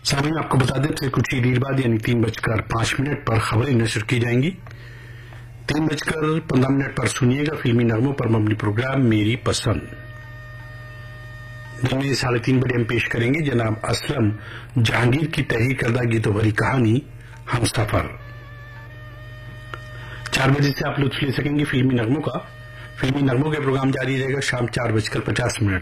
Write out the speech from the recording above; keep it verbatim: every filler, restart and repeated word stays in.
सामने आपको बता दें कि कुछ ही देर बाद यानी तीन बजकर पांच मिनट पर खबरें नशर की जाएंगी। तीन बजकर पंद्रह मिनट पर सुनिएगा फिल्मी नगमों पर मबनी प्रोग्राम मेरी पसंद। दिन में साढ़े तीन बजे हम पेश करेंगे जनाब असलम जहांगीर की तहरीर करदा गीतों भरी कहानी हम सफर। चार बजे से आप लुत्फ ले सकेंगे फिल्मी नगमों का। फिल्मी नगमों के प्रोग्राम जारी रहेगा शाम चार बजकर पचास मिनट